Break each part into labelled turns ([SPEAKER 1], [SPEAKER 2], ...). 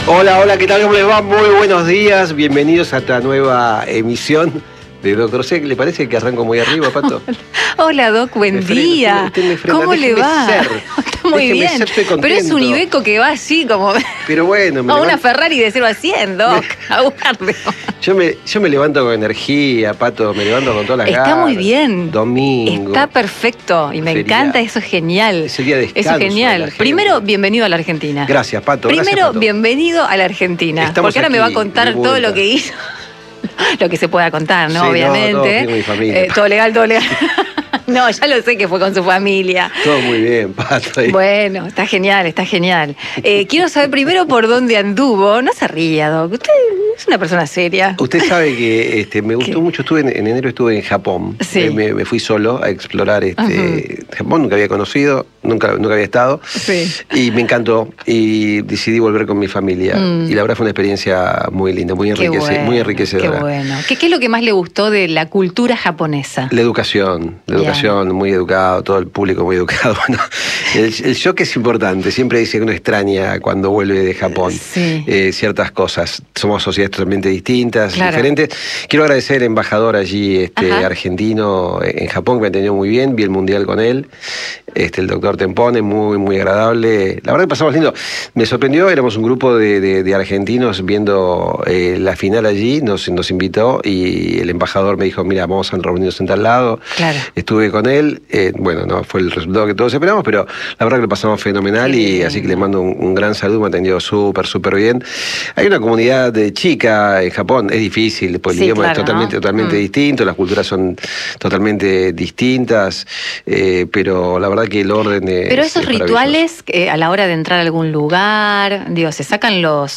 [SPEAKER 1] Hola, hola, ¿qué tal? ¿Cómo les va? Muy buenos días, bienvenidos a esta nueva emisión de Doctor C. ¿Le parece que arranco muy arriba, Pato?
[SPEAKER 2] Hola, Doc, buen día.
[SPEAKER 1] Usted me frena.
[SPEAKER 2] ¿Cómo le va?
[SPEAKER 1] Ser.
[SPEAKER 2] Está muy
[SPEAKER 1] Déjeme
[SPEAKER 2] bien.
[SPEAKER 1] ser, estoy contento.
[SPEAKER 2] Pero es un Iveco que va así como...
[SPEAKER 1] Pero bueno,
[SPEAKER 2] a una Ferrari de 0 a 100, Doc. Aguarde.
[SPEAKER 1] Yo me levanto con energía, Pato, me levanto con todas las ganas.
[SPEAKER 2] Está muy bien.
[SPEAKER 1] Domingo.
[SPEAKER 2] Está perfecto y me encanta, eso es genial.
[SPEAKER 1] Es el día de descanso.
[SPEAKER 2] Eso es genial. Primero, bienvenido a la Argentina.
[SPEAKER 1] Gracias, Pato.
[SPEAKER 2] Primero,
[SPEAKER 1] gracias, Pato.
[SPEAKER 2] Bienvenido a la Argentina.
[SPEAKER 1] Estamos
[SPEAKER 2] porque ahora
[SPEAKER 1] aquí,
[SPEAKER 2] me va a contar todo lo que hizo. Lo que se pueda contar, ¿no?
[SPEAKER 1] Sí,
[SPEAKER 2] obviamente.
[SPEAKER 1] todo bien con mi familia.
[SPEAKER 2] Todo legal, todo legal. No, ya lo sé que fue con su familia.
[SPEAKER 1] Todo muy bien, Pato.
[SPEAKER 2] Bueno, está genial, está genial. Quiero saber primero por dónde anduvo. No se ría, Doc. Usted es una persona seria.
[SPEAKER 1] Usted sabe que me gustó mucho. En enero estuve en Japón.
[SPEAKER 2] Sí.
[SPEAKER 1] Me fui solo a explorar Japón. Nunca había conocido, nunca había estado.
[SPEAKER 2] Sí.
[SPEAKER 1] Y me encantó. Y decidí volver con mi familia. Y la verdad fue una experiencia muy linda, muy enriquecedora.
[SPEAKER 2] Qué bueno. ¿Qué es lo que más le gustó de la cultura japonesa?
[SPEAKER 1] La educación, muy educado, todo el público muy educado. Bueno, el shock es importante. Siempre dice que uno extraña cuando vuelve de Japón.
[SPEAKER 2] Sí.
[SPEAKER 1] Ciertas cosas. Somos sociedades totalmente distintas,
[SPEAKER 2] claro.
[SPEAKER 1] diferentes. Quiero agradecer al embajador allí argentino en Japón, que me atendió muy bien. Vi el mundial con él. El doctor Tempone, muy agradable. La verdad que pasamos lindo. Me sorprendió, éramos un grupo de argentinos viendo la final allí. Nos invitó y el embajador me dijo, mira, vamos a reunirnos en tal lado.
[SPEAKER 2] Claro.
[SPEAKER 1] Estuve con él. Bueno, no fue el resultado que todos esperamos, pero la verdad que lo pasamos fenomenal. Y así que le mando un gran saludo. Me atendió súper bien. Hay una comunidad chica en Japón. Es difícil, pues el idioma es totalmente distinto. Las culturas son totalmente distintas. Pero la verdad que el orden es...
[SPEAKER 2] Pero esos rituales a la hora de entrar a algún lugar, digo, ¿se sacan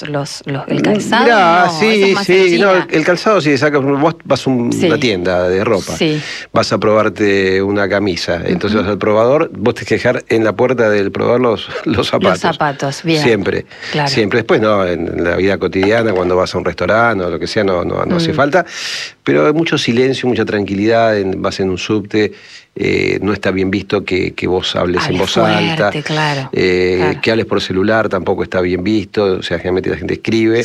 [SPEAKER 2] el calzado?
[SPEAKER 1] Mirá,
[SPEAKER 2] no,
[SPEAKER 1] sí, no, el calzado sí se saca. Vos vas a una tienda de ropa, vas a probarte una camisa, entonces vas al probador, vos tenés que dejar en la puerta del probador los zapatos.
[SPEAKER 2] Los zapatos, bien.
[SPEAKER 1] Siempre,
[SPEAKER 2] claro.
[SPEAKER 1] Siempre. Después no, en la vida cotidiana, cuando vas a un restaurante o lo que sea, no hace falta, pero hay mucho silencio, mucha tranquilidad, vas en un subte. No está bien visto que vos hables en voz alta,
[SPEAKER 2] claro.
[SPEAKER 1] Que hables por celular tampoco está bien visto, o sea, generalmente la gente escribe,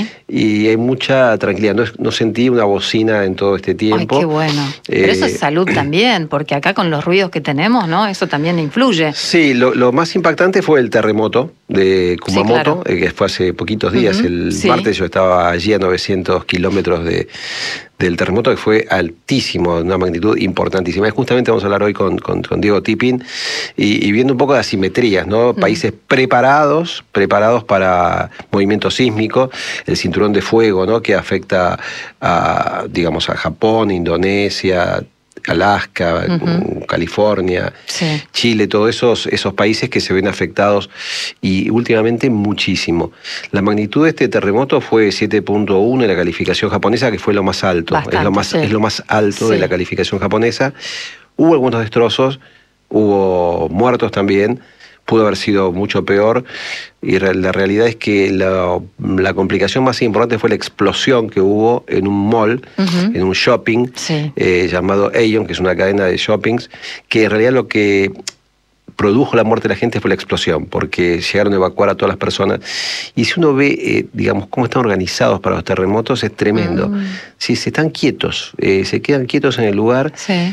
[SPEAKER 1] y hay mucha tranquilidad, no sentí una bocina en todo este tiempo.
[SPEAKER 2] Ay, qué bueno. Pero eso es salud también, porque acá con los ruidos que tenemos, ¿no? Eso también influye.
[SPEAKER 1] Sí, lo más impactante fue el terremoto de Kumamoto, que fue hace poquitos días, el martes yo estaba allí a 900 kilómetros del terremoto, que fue altísimo, de una magnitud importantísima. Y justamente vamos a hablar hoy con Diego Tipping y viendo un poco de asimetrías, ¿no? Países preparados para movimiento sísmico, el cinturón de fuego, ¿no? Que afecta a Japón, Indonesia, Alaska, California, Chile, todos esos países que se ven afectados y últimamente muchísimo. La magnitud de este terremoto fue 7.1 en la calificación japonesa, que fue lo más alto.
[SPEAKER 2] Bastante,
[SPEAKER 1] es lo más alto de la calificación japonesa. Hubo algunos destrozos, hubo muertos también. Pudo haber sido mucho peor, y la realidad es que la complicación más importante fue la explosión que hubo en un mall, en un shopping, llamado Aeon, que es una cadena de shoppings, que en realidad lo que produjo la muerte de la gente fue la explosión, porque llegaron a evacuar a todas las personas. Y si uno ve, cómo están organizados para los terremotos, es tremendo. Si se están quietos, se quedan quietos en el lugar,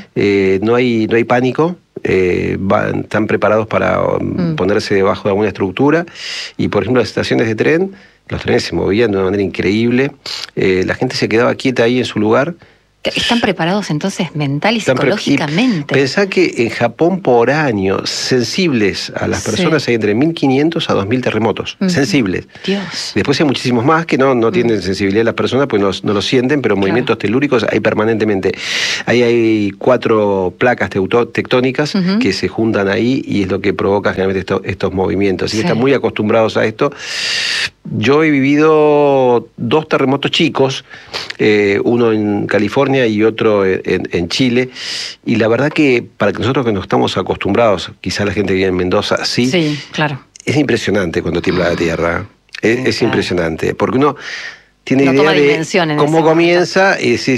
[SPEAKER 1] no hay pánico. Están preparados para ponerse debajo de alguna estructura, y por ejemplo las estaciones de tren, los trenes se movían de una manera increíble, la gente se quedaba quieta ahí en su lugar.
[SPEAKER 2] ¿Están preparados entonces mental y psicológicamente?
[SPEAKER 1] Pensá que en Japón por año, sensibles a las personas, hay entre 1.500 a 2.000 terremotos. Sensibles.
[SPEAKER 2] Dios.
[SPEAKER 1] Después hay muchísimos más que no tienen sensibilidad las personas, pues no lo sienten, pero movimientos telúricos hay permanentemente. Ahí hay 4 placas tectónicas que se juntan ahí, y es lo que provoca generalmente estos movimientos. Así que están muy acostumbrados a esto. Yo he vivido 2 terremotos chicos, uno en California y otro en Chile, y la verdad que para nosotros que no estamos acostumbrados, quizá la gente que vive en Mendoza
[SPEAKER 2] sí, claro,
[SPEAKER 1] es impresionante cuando tiembla la tierra, es impresionante, porque uno tiene idea de cómo comienza y decís,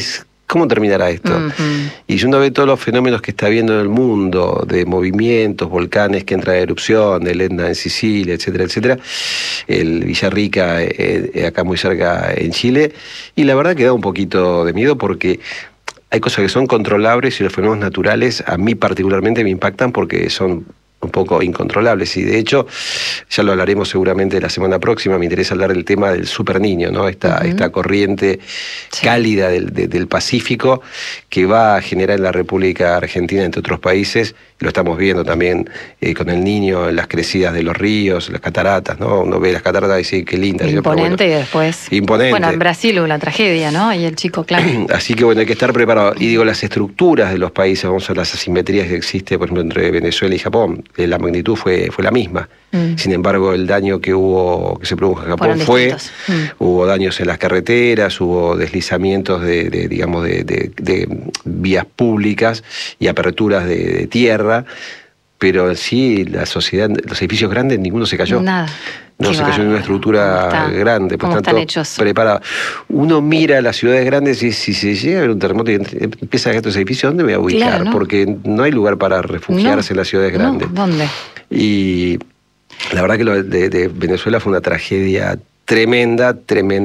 [SPEAKER 1] ¿cómo terminará esto? Y si uno ve todos los fenómenos que está viendo en el mundo, de movimientos, volcanes que entran en erupción, el Etna en Sicilia, etcétera, etcétera, el Villarrica acá muy cerca en Chile, y la verdad que da un poquito de miedo porque hay cosas que son controlables y los fenómenos naturales a mí particularmente me impactan porque son un poco incontrolables, y de hecho ya lo hablaremos seguramente la semana próxima. Me interesa hablar del tema del super niño, ¿no? Esta corriente cálida del Pacífico que va a generar en la República Argentina, entre otros países, y lo estamos viendo también con el niño en las crecidas de los ríos, las cataratas, ¿no? Uno ve las cataratas y dice, qué linda.
[SPEAKER 2] Imponente, bueno, y después...
[SPEAKER 1] Imponente.
[SPEAKER 2] Bueno, en Brasil hubo una tragedia, ¿no? Y el chico, claro.
[SPEAKER 1] Así que bueno, hay que estar preparado. Y digo, las estructuras de los países, vamos a ver las asimetrías que existe, por ejemplo, entre Venezuela y Japón, la magnitud fue la misma. Sin embargo, el daño que se produjo en Japón hubo daños en las carreteras, hubo deslizamientos de vías públicas y aperturas de tierra, pero en sí la sociedad, los edificios grandes, ninguno se cayó.
[SPEAKER 2] Nada.
[SPEAKER 1] No se cayó en una estructura grande, por tanto, preparado. Uno mira las ciudades grandes y si se llega a ver un terremoto y empieza a caer estos edificios, ¿dónde me voy a ubicar?
[SPEAKER 2] Claro, ¿no?
[SPEAKER 1] Porque no hay lugar para refugiarse en las ciudades grandes.
[SPEAKER 2] ¿Dónde?
[SPEAKER 1] Y la verdad que lo de Venezuela fue una tragedia tremenda,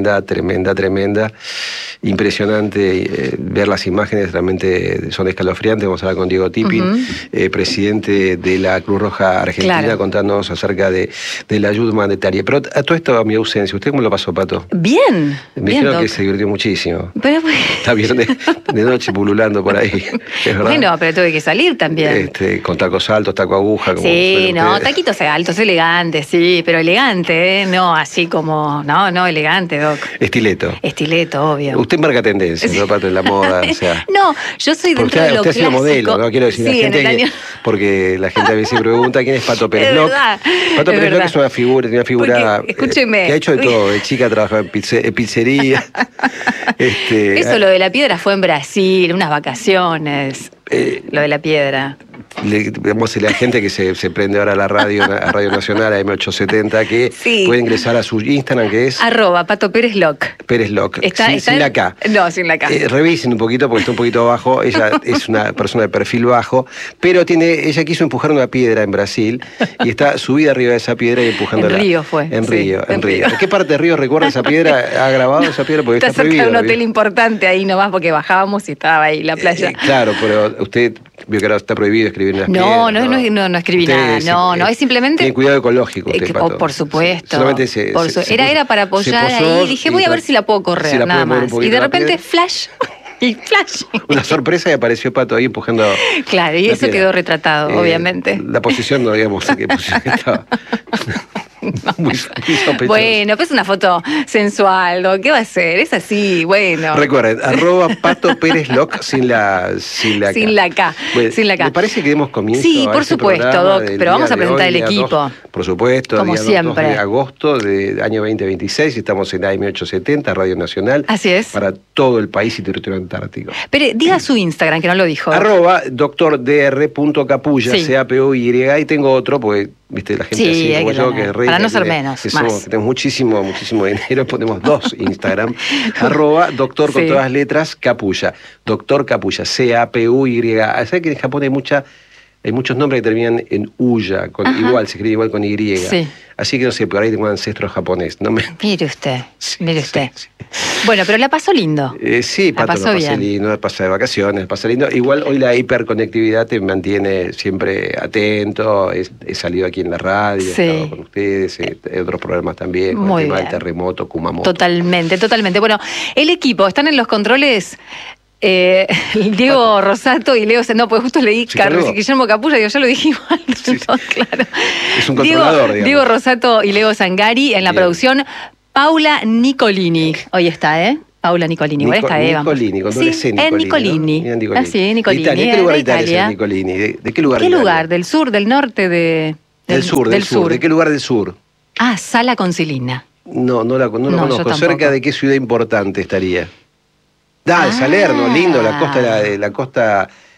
[SPEAKER 1] impresionante. Ver las imágenes realmente son escalofriantes. Vamos a hablar con Diego Tipping, presidente de la Cruz Roja Argentina, contándonos acerca de la ayuda humanitaria. Pero a todo esto, a mi ausencia, ¿usted cómo lo pasó, Pato?
[SPEAKER 2] Bien.
[SPEAKER 1] Me dijeron que se divirtió muchísimo.
[SPEAKER 2] Pero,
[SPEAKER 1] está bien de noche pululando por ahí. ¿Es verdad?
[SPEAKER 2] Bueno, pero tuve que salir también.
[SPEAKER 1] Con tacos altos, taco aguja. Como
[SPEAKER 2] sí, no, taquitos altos, elegantes, sí, pero elegante, ¿eh? No así como, no, elegante, Doc.
[SPEAKER 1] Estileto.
[SPEAKER 2] Estileto, obvio.
[SPEAKER 1] Usted marca tendencia, ¿no, Pato, en la moda? O sea,
[SPEAKER 2] no, yo soy dentro de lo
[SPEAKER 1] usted
[SPEAKER 2] clásico.
[SPEAKER 1] ha sido modelo, ¿no? Quiero decir,
[SPEAKER 2] sí,
[SPEAKER 1] porque la gente a veces pregunta quién es Pato Pérez Locke. Pato Pérez Locke es una figura
[SPEAKER 2] porque, escúcheme,
[SPEAKER 1] que ha hecho de todo. De chica trabajó en pizzería.
[SPEAKER 2] Eso, lo de la piedra fue en Brasil, unas vacaciones. Lo de la piedra.
[SPEAKER 1] Digamos, la gente que se prende ahora a la radio, a Radio Nacional, a M870, que puede ingresar a su Instagram, que es...
[SPEAKER 2] @Pato Pérez Locke.
[SPEAKER 1] Pérez Locke. Sin la K.
[SPEAKER 2] No, sin la K.
[SPEAKER 1] Revisen un poquito porque está un poquito bajo. Ella es una persona de perfil bajo, pero ella quiso empujar una piedra en Brasil y está subida arriba de esa piedra y empujándola.
[SPEAKER 2] En Río fue.
[SPEAKER 1] En Río. ¿En qué parte de Río recuerda esa piedra? ¿Ha grabado esa piedra? Porque está prohibido.
[SPEAKER 2] Está un hotel importante ahí nomás porque bajábamos y estaba ahí la playa.
[SPEAKER 1] Claro, pero usted vio que ahora está prohibido escribir en las piedras.
[SPEAKER 2] No escribí nada. No, es simplemente...
[SPEAKER 1] Tiene cuidado ecológico usted, Pato.
[SPEAKER 2] Por supuesto.
[SPEAKER 1] Solamente
[SPEAKER 2] era para apoyar ahí. Dije, voy a ver si la puedo correr, nada más. Y de repente, flash. Y flash.
[SPEAKER 1] Una sorpresa y apareció Pato ahí empujando.
[SPEAKER 2] Claro, y eso quedó retratado, obviamente.
[SPEAKER 1] La posición no digamos qué posición estaba. Muy sospechoso.
[SPEAKER 2] Bueno, pues una foto sensual, ¿no? ¿Qué va a ser? Es así, bueno.
[SPEAKER 1] Recuerden, @Pato Pérez Locke sin la K.
[SPEAKER 2] Sin la K.
[SPEAKER 1] Bueno,
[SPEAKER 2] sin la K.
[SPEAKER 1] ¿Me parece que demos comienzo?
[SPEAKER 2] Sí, por supuesto, Doc, pero vamos a presentar el equipo.
[SPEAKER 1] Por supuesto,
[SPEAKER 2] como
[SPEAKER 1] día
[SPEAKER 2] siempre.
[SPEAKER 1] 2 de agosto del año 2026, estamos en AM870, Radio Nacional.
[SPEAKER 2] Así es.
[SPEAKER 1] Para todo el país y territorio antártico.
[SPEAKER 2] Pero diga su Instagram, que no lo dijo.
[SPEAKER 1] @drdr.capulla, CAPUY, y tengo otro, porque viste la gente así como yo, que es rey.
[SPEAKER 2] Para no ser menos,
[SPEAKER 1] que tenemos muchísimo dinero, ponemos 2 Instagram. @doctor con todas las letras, Capulla. Doctor Capulla, CAPUY. ¿Sabes que en Japón hay muchos nombres que terminan en Uya, igual, se escribe igual con Y.
[SPEAKER 2] Sí.
[SPEAKER 1] Así que no sé, por ahí tengo un ancestro japonés.
[SPEAKER 2] Mire usted, mire usted.
[SPEAKER 1] Sí.
[SPEAKER 2] Bueno, pero la pasó lindo.
[SPEAKER 1] Sí, Pato, la pasé lindo, la pasé de vacaciones, la pasé lindo. Igual hoy la hiperconectividad te mantiene siempre atento. He salido aquí en la radio, he estado con ustedes, otros programas también, con el tema del terremoto, Kumamoto.
[SPEAKER 2] Totalmente. Bueno, el equipo, están en los controles... Diego Rosato y Leo... No, pues justo leí Carlos y Guillermo Capulla, digo, ya lo dije igual. Claro.
[SPEAKER 1] Es un controlador, digamos.
[SPEAKER 2] Diego Rosato y Leo Zangari en la producción. Paula Nicolini. Hoy está, Paula Nicolini. Igual está Eva.
[SPEAKER 1] Nicolini, con doble C,
[SPEAKER 2] Nicolini.
[SPEAKER 1] ¿no?
[SPEAKER 2] Nicolini. Sí, Nicolini.
[SPEAKER 1] ¿De qué lugar de Italia es Nicolini? ¿De qué lugar?
[SPEAKER 2] ¿Qué lugar? ¿Del sur, del norte, del
[SPEAKER 1] sur? ¿De qué lugar del sur?
[SPEAKER 2] Sala Concilina.
[SPEAKER 1] No lo conozco. ¿Cerca de qué ciudad importante estaría? De Salerno, lindo, la costa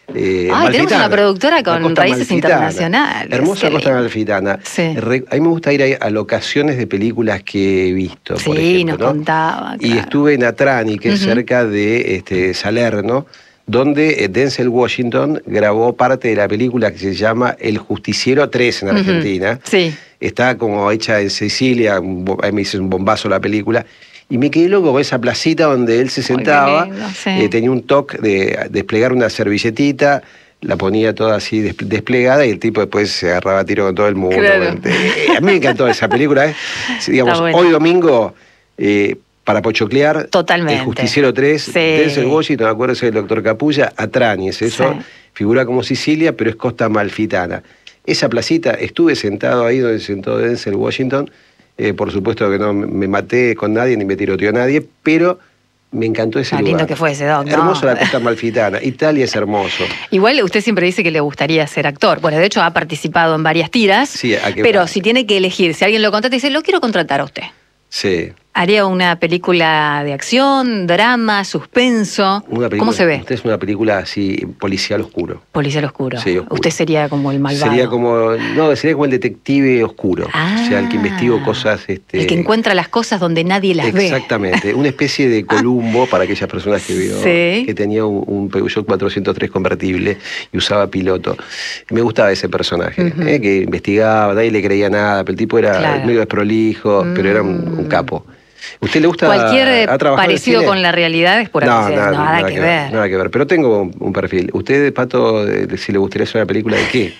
[SPEAKER 2] tenemos una productora con raíces internacionales.
[SPEAKER 1] Hermosa Costa Amalfitana.
[SPEAKER 2] Sí.
[SPEAKER 1] A mí me gusta ir a locaciones de películas que he visto, por ejemplo.
[SPEAKER 2] Nos contaba.
[SPEAKER 1] Y estuve en Atrani, que es cerca de Salerno, donde Denzel Washington grabó parte de la película que se llama El Justiciero 3 en Argentina.
[SPEAKER 2] Sí.
[SPEAKER 1] Está como hecha en Sicilia, ahí me hice un bombazo la película. Y me quedé loco con esa placita donde él se sentaba, tenía un toque de desplegar una servilletita, la ponía toda así desplegada y el tipo después se agarraba a tiro con todo el mundo.
[SPEAKER 2] Claro.
[SPEAKER 1] A mí me encantó esa película. Digamos, hoy domingo, para pochoclear,
[SPEAKER 2] totalmente.
[SPEAKER 1] El Justiciero 3, Denzel Washington, acuérdense del Doctor Capulla, Atrani, eso, figura como Sicilia, pero es Costa Amalfitana. Esa placita, estuve sentado ahí donde sentó Denzel Washington. Por supuesto que no me maté con nadie ni me tiroteó a nadie, pero me encantó ese lugar.
[SPEAKER 2] Lindo que fue ese doc, ¿no?
[SPEAKER 1] Hermoso la Costa Amalfitana. Italia es hermoso.
[SPEAKER 2] Igual usted siempre dice que le gustaría ser actor. Bueno, de hecho ha participado en varias tiras.
[SPEAKER 1] Sí,
[SPEAKER 2] pero si tiene que elegir, si alguien lo contrata y dice, lo quiero contratar a usted.
[SPEAKER 1] Sí.
[SPEAKER 2] ¿Haría una película de acción, drama, suspenso? ¿Cómo se ve?
[SPEAKER 1] Usted es una película así, policial oscuro.
[SPEAKER 2] Policial oscuro.
[SPEAKER 1] Sí, oscuro.
[SPEAKER 2] Usted sería como el malvado.
[SPEAKER 1] Sería como el detective oscuro. O sea, el que investiga cosas. El
[SPEAKER 2] que encuentra las cosas donde nadie las ve.
[SPEAKER 1] Exactamente. Una especie de Columbo para aquellas personas que vio, que tenía un Peugeot 403 convertible y usaba piloto. Me gustaba ese personaje, que investigaba, nadie le creía nada, pero el tipo era medio desprolijo, pero era un capo. ¿Usted le gusta
[SPEAKER 2] cualquier parecido con la realidad es por nada que ver.
[SPEAKER 1] Nada que ver, pero tengo un perfil. ¿Usted, Pato, si le gustaría hacer una película de qué?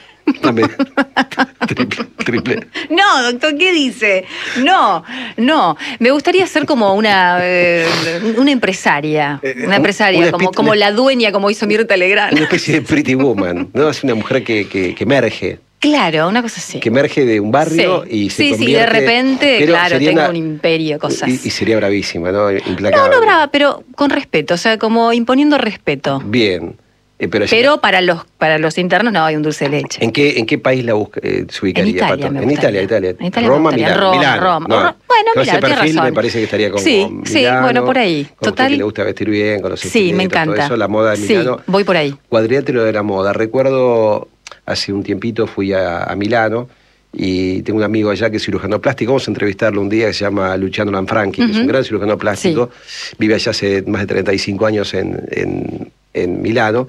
[SPEAKER 1] triple.
[SPEAKER 2] No, doctor, ¿qué dice? No. Me gustaría ser como una empresaria. Una empresaria, como la dueña, como hizo Mirta Legrand.
[SPEAKER 1] Una especie de Pretty Woman, ¿no? Es una mujer que emerge.
[SPEAKER 2] Claro, una cosa así.
[SPEAKER 1] Que emerge de un barrio y se convierte...
[SPEAKER 2] Sí, de repente, claro, tengo un imperio de cosas.
[SPEAKER 1] Y sería bravísima, ¿no? Implacable.
[SPEAKER 2] No brava, pero con respeto, o sea, como imponiendo respeto.
[SPEAKER 1] Bien.
[SPEAKER 2] Pero para los internos no hay un dulce de leche.
[SPEAKER 1] ¿En qué país se ubicaría,
[SPEAKER 2] en Italia,
[SPEAKER 1] Pato?
[SPEAKER 2] En Italia.
[SPEAKER 1] Roma, Milano.
[SPEAKER 2] Bueno, mira,
[SPEAKER 1] ese perfil
[SPEAKER 2] razón.
[SPEAKER 1] me parece que estaría como
[SPEAKER 2] Milano, bueno, por ahí.
[SPEAKER 1] Total. Que le gusta vestir bien, con los
[SPEAKER 2] estiletos, me encanta.
[SPEAKER 1] Todo eso, la moda de Milano.
[SPEAKER 2] Sí, voy por ahí.
[SPEAKER 1] Cuadrilátero de la moda. Recuerdo, hace un tiempito fui a Milano y tengo un amigo allá que es cirujano plástico. Vamos a entrevistarlo un día, que se llama Luciano Lanfranchi, que es un gran cirujano plástico. Vive allá hace más de 35 años en Milano,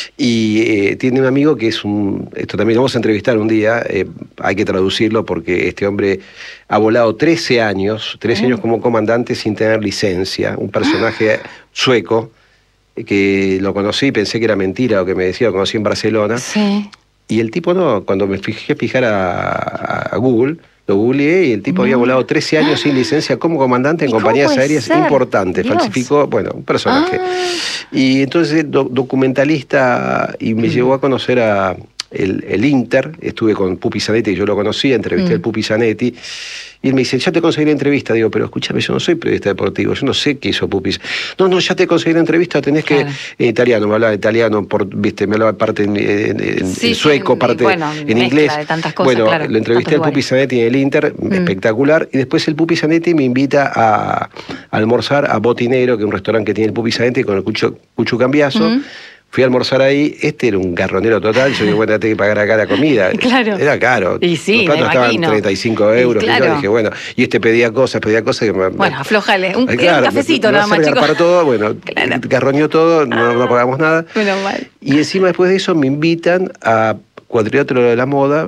[SPEAKER 1] y tiene un amigo que esto también lo vamos a entrevistar un día, hay que traducirlo porque este hombre ha volado 13 años como comandante sin tener licencia, un personaje sueco, que lo conocí, pensé que era mentira o que me decía, lo conocí en Barcelona, y el tipo cuando me fijé fijar a Google, lo googleé y el tipo había volado 13 años sin licencia como comandante en compañías aéreas importantes. Falsificó, un personaje. Y entonces documentalista, y me llevó a conocer el Inter. Estuve con Pupi Zanetti, yo lo conocía, entrevisté al Pupi Zanetti. Y él me dice, ya te conseguí la entrevista. Digo, pero escúchame, yo no soy periodista deportivo, yo no sé qué hizo Pupi. No, ya te conseguí la entrevista, tenés que... italiano, me hablaba italiano, me hablaba parte en sueco, parte en inglés.
[SPEAKER 2] De tantas cosas,
[SPEAKER 1] lo entrevisté al Pupi Zanetti en el Inter, espectacular. Y después el Pupi Zanetti me invita a almorzar a Botinero, que es un restaurante que tiene el Pupi Zanetti con el Cucho Cambiaso. Fui a almorzar ahí, era un garronero total, yo dije, tengo que pagar acá la comida.
[SPEAKER 2] Claro.
[SPEAKER 1] Era caro.
[SPEAKER 2] Y sí,
[SPEAKER 1] los platos estaban 35 euros. Y yo dije, y este pedía cosas que
[SPEAKER 2] aflójale, un cafecito nada más, chicos.
[SPEAKER 1] Para todo, garroneó todo, no pagamos nada.
[SPEAKER 2] Menos mal.
[SPEAKER 1] Y encima después de eso me invitan a Cuadrilátero de la Moda,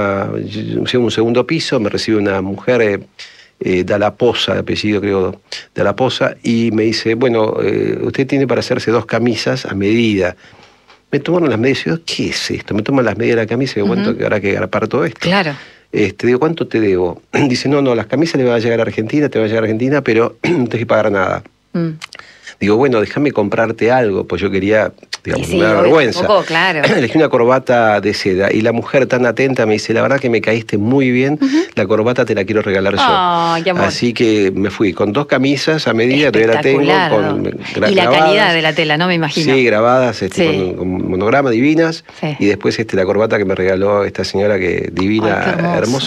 [SPEAKER 1] un segundo piso, me recibe una mujer... Dalla Posa, de apellido creo, Dalla Posa, y me dice, usted tiene para hacerse 2 camisas a medida. Me tomaron las medidas y yo, ¿qué es esto? Me toman las medidas de la camisa y digo, ¿cuánto habrá que agarpar todo esto?
[SPEAKER 2] Claro.
[SPEAKER 1] Digo, ¿cuánto te debo? Dice, no, las camisas le van a llegar a Argentina, pero no te hay que pagar nada. Digo, déjame comprarte algo, pues yo quería, me da vergüenza.
[SPEAKER 2] Un poco, claro.
[SPEAKER 1] Elegí una corbata de seda y la mujer tan atenta me dice, la verdad que me caíste muy bien, la corbata te la quiero regalar yo.
[SPEAKER 2] Qué amor.
[SPEAKER 1] Así que me fui con 2 camisas a medida, todavía la tengo.
[SPEAKER 2] Y la calidad de la tela, ¿no? Me imagino.
[SPEAKER 1] Sí, grabadas con monograma divinas. Y después la corbata que me regaló esta señora que divina, hermosa.